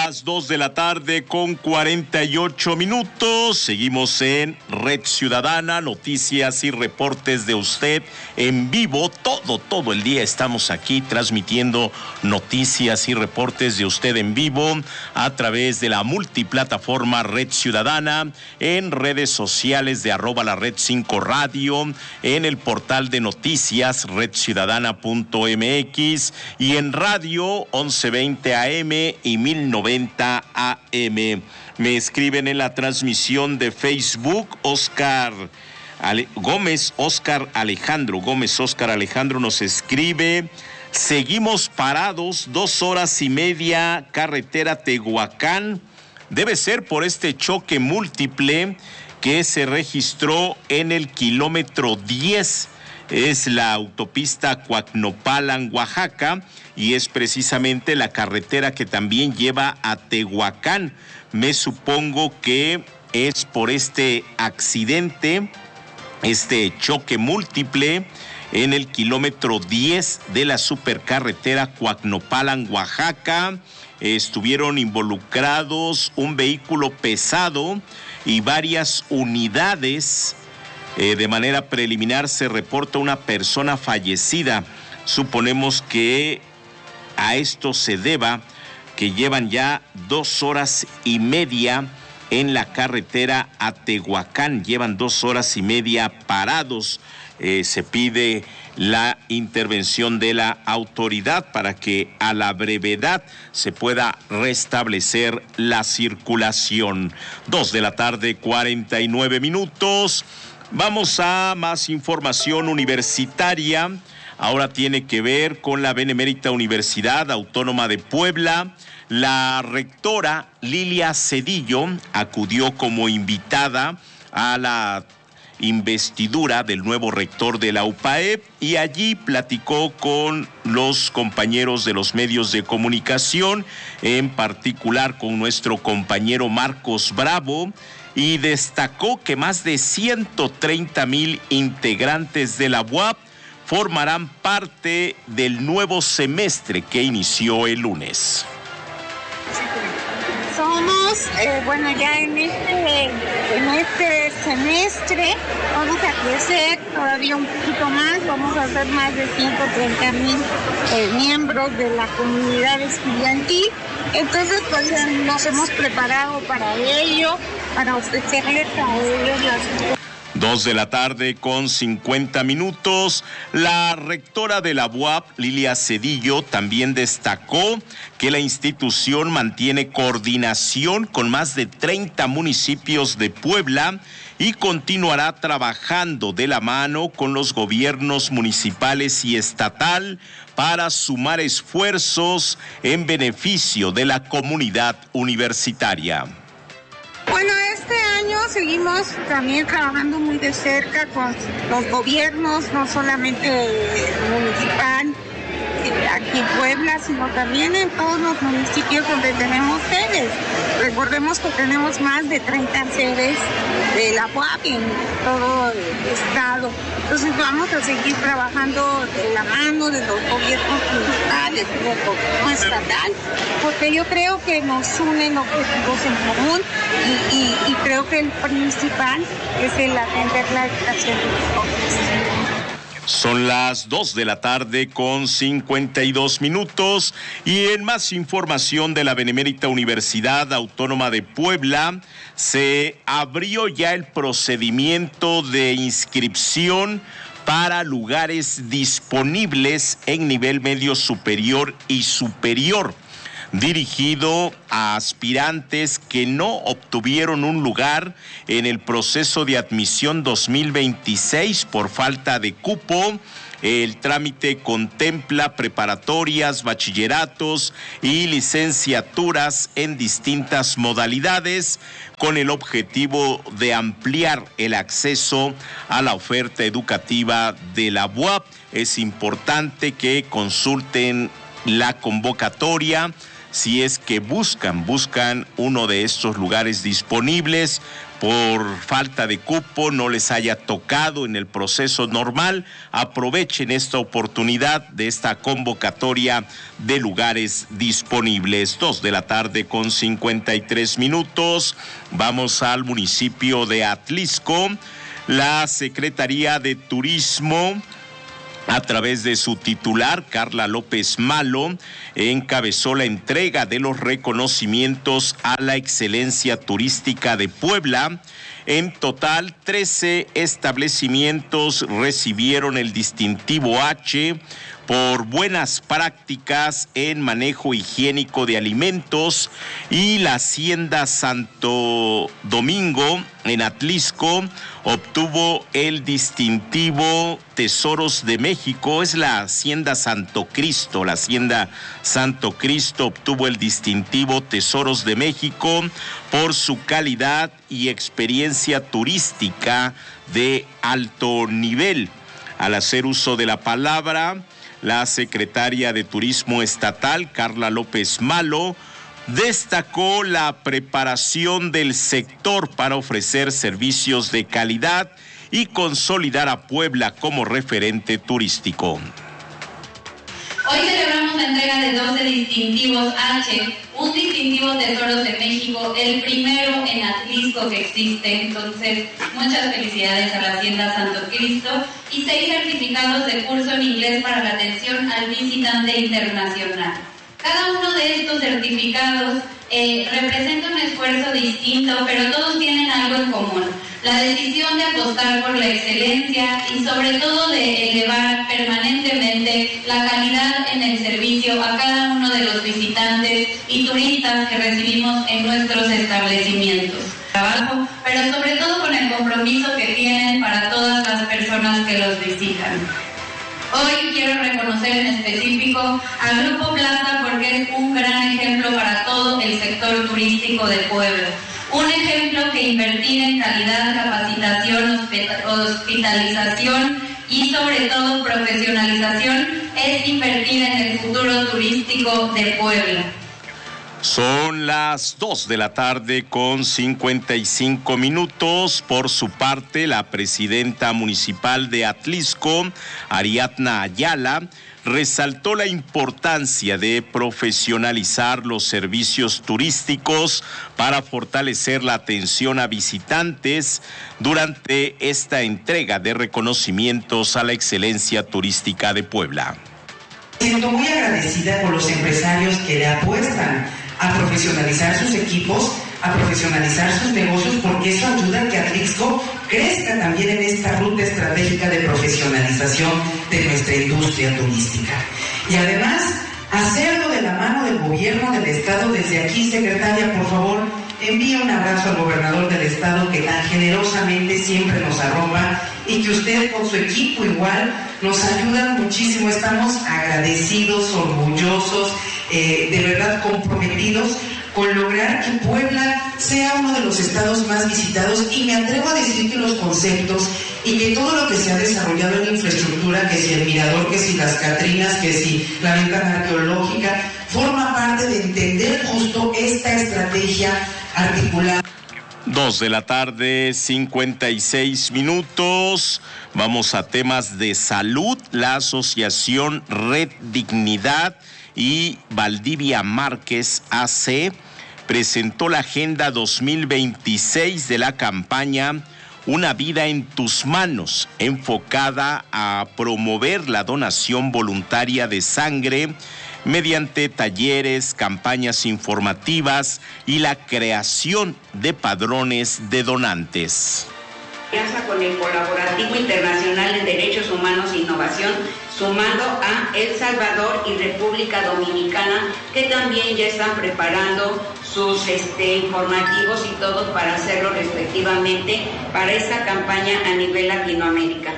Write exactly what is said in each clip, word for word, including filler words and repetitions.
las dos de la tarde con cuarenta y ocho minutos. Seguimos en Red Ciudadana, noticias y reportes de usted en vivo. Todo, todo el día estamos aquí transmitiendo noticias y reportes de usted en vivo a través de la multiplataforma Red Ciudadana, en redes sociales de arroba la Red cinco Radio, en el portal de noticias red ciudadana punto m x y en radio once veinte A M y mil noventa A M. Me escriben en la transmisión de Facebook, Oscar Ale- Gómez, Oscar Alejandro, Gómez Oscar Alejandro nos escribe: seguimos parados dos horas y media, carretera Tehuacán. Debe ser por este choque múltiple que se registró en el kilómetro diez. Es la autopista Coacnopalan, Oaxaca, y es precisamente la carretera que también lleva a Tehuacán. Me supongo que es por este accidente, este choque múltiple en el kilómetro diez de la supercarretera Coacnopalan, Oaxaca. Estuvieron involucrados un vehículo pesado y varias unidades. Eh, de manera preliminar se reporta una persona fallecida. Suponemos que a esto se deba que llevan ya dos horas y media en la carretera a Tehuacán. Llevan dos horas y media parados. Eh, se pide la intervención de la autoridad para que a la brevedad se pueda restablecer la circulación. Dos de la tarde, cuarenta y nueve minutos. Vamos a más información universitaria. Ahora tiene que ver con la Benemérita Universidad Autónoma de Puebla. La rectora Lilia Cedillo acudió como invitada a la investidura del nuevo rector de la U P A E y allí platicó con los compañeros de los medios de comunicación, en particular con nuestro compañero Marcos Bravo, y destacó que más de ciento treinta mil integrantes de la U A P formarán parte del nuevo semestre que inició el lunes. Somos, eh, bueno, ya en este, en este semestre vamos a crecer todavía un poquito más, vamos a ser más de ciento treinta mil eh, miembros de la comunidad estudiantil. Entonces, pues nos hemos preparado para ello, para ofrecerles a ellos las... Dos de la tarde con cincuenta minutos. La rectora de la U A P, Lilia Cedillo, también destacó que la institución mantiene coordinación con más de treinta municipios de Puebla y continuará trabajando de la mano con los gobiernos municipales y estatal para sumar esfuerzos en beneficio de la comunidad universitaria. Bueno, este año seguimos también trabajando muy de cerca con los gobiernos, no solamente municipal, aquí en Puebla, sino también en todos los municipios donde tenemos sedes. Recordemos que tenemos más de treinta sedes de la U A P en todo el estado. Entonces vamos a seguir trabajando de la mano de los gobiernos municipales, del gobierno estatal, porque yo creo que nos unen objetivos en común y, y, y creo que el principal es el atender la educación de los jóvenes. Son las dos de la tarde con cincuenta y dos minutos y en más información de la Benemérita Universidad Autónoma de Puebla, se abrió ya el procedimiento de inscripción para lugares disponibles en nivel medio superior y superior, dirigido a aspirantes que no obtuvieron un lugar en el proceso de admisión dos mil veintiséis por falta de cupo. El trámite contempla preparatorias, bachilleratos y licenciaturas en distintas modalidades, con el objetivo de ampliar el acceso a la oferta educativa de la U A P. Es importante que consulten la convocatoria. si es que buscan, buscan uno de estos lugares disponibles, por falta de cupo, no les haya tocado en el proceso normal, aprovechen esta oportunidad de esta convocatoria de lugares disponibles. Dos de la tarde con cincuenta y tres minutos. Vamos al municipio de Atlixco. La Secretaría de Turismo, a través de su titular, Carla López Malo, encabezó la entrega de los reconocimientos a la excelencia turística de Puebla. En total, trece establecimientos recibieron el distintivo H por buenas prácticas en manejo higiénico de alimentos, y la Hacienda Santo Domingo en Atlixco obtuvo el distintivo Tesoros de México. Es la Hacienda Santo Cristo, la Hacienda Santo Cristo obtuvo el distintivo Tesoros de México por su calidad y experiencia turística de alto nivel. Al hacer uso de la palabra, la secretaria de Turismo Estatal, Carla López Malo, destacó la preparación del sector para ofrecer servicios de calidad y consolidar a Puebla como referente turístico. Hoy celebramos la entrega de doce distintivos H, un distintivo Tesoros de México, el primero en Atlixco que existe. Entonces, muchas felicidades a la Hacienda Santo Cristo, y seis certificados de curso en inglés para la atención al visitante internacional. Cada uno de estos certificados eh, representa un esfuerzo distinto, pero todos tienen algo en común: la decisión de apostar por la excelencia y sobre todo de elevar permanentemente la calidad en el servicio a cada uno de los visitantes y turistas que recibimos en nuestros establecimientos. Trabajo, pero sobre todo con el compromiso que tienen para todas las personas que los visitan. Hoy quiero reconocer en específico al Grupo Plaza porque es un gran ejemplo para todo el sector turístico de Puebla. Un ejemplo que invertir en calidad, capacitación, hospitalización y sobre todo profesionalización es invertir en el futuro turístico de Puebla. Son las dos de la tarde con cincuenta y cinco minutos. Por su parte, la presidenta municipal de Atlixco, Ariadna Ayala, resaltó la importancia de profesionalizar los servicios turísticos para fortalecer la atención a visitantes durante esta entrega de reconocimientos a la excelencia turística de Puebla. Me siento muy agradecida por los empresarios que le apuestan a profesionalizar sus equipos, a profesionalizar sus negocios, porque eso ayuda a que Atlixco crezca también en esta ruta estratégica de profesionalización de nuestra industria turística. Y además, hacerlo de la mano del gobierno del estado. Desde aquí, secretaria, por favor, envíe un abrazo al gobernador del estado, que tan generosamente siempre nos arropa, y que usted con su equipo igual nos ayudan muchísimo. Estamos agradecidos, orgullosos, eh, de verdad comprometidos con lograr que Puebla sea uno de los estados más visitados, y me atrevo a decir que los conceptos y que todo lo que se ha desarrollado en infraestructura, que si el mirador, que si las Catrinas, que si la ventana arqueológica, forma parte de entender justo esta estrategia articulada. Dos de la tarde, cincuenta y seis minutos. Vamos a temas de salud. La asociación Red Dignidad y Valdivia Márquez A C presentó la Agenda dos mil veintiséis de la campaña Una vida en tus manos, enfocada a promover la donación voluntaria de sangre mediante talleres, campañas informativas y la creación de padrones de donantes. Alianza con el Colaborativo Internacional en Derechos Humanos e Innovación, sumando a El Salvador y República Dominicana, que también ya están preparando sus este, informativos y todo para hacerlo respectivamente para esta campaña a nivel Latinoamérica.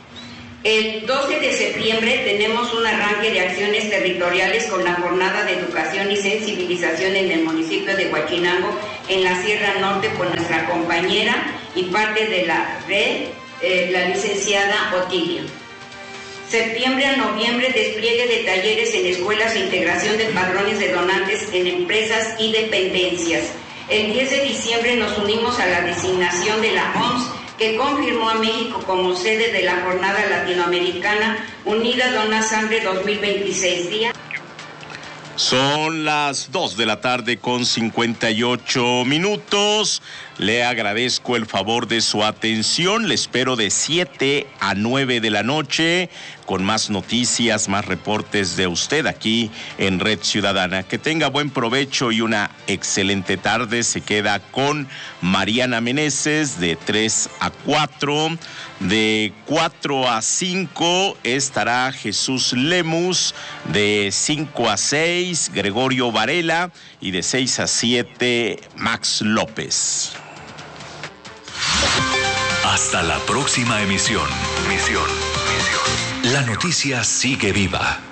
El doce de septiembre tenemos un arranque de acciones territoriales con la jornada de educación y sensibilización en el municipio de Huachinango, en la Sierra Norte, con nuestra compañera y parte de la red, eh, la licenciada Otilia. Septiembre a noviembre, despliegue de talleres en escuelas e integración de padrones de donantes en empresas y dependencias. El diez de diciembre nos unimos a la designación de la O M S, que confirmó a México como sede de la Jornada Latinoamericana Unida Dona Sangre dos mil veintiséis. Día. Son las dos de la tarde con cincuenta y ocho minutos. Le agradezco el favor de su atención. Le espero de siete a nueve de la noche con más noticias, más reportes de usted aquí en Red Ciudadana. Que tenga buen provecho y una excelente tarde. Se queda con Mariana Meneses de tres a cuatro. De cuatro a cinco estará Jesús Lemus, de cinco a seis Gregorio Varela y de seis a siete Max López. Hasta la próxima emisión. Misión. Misión. La noticia sigue viva.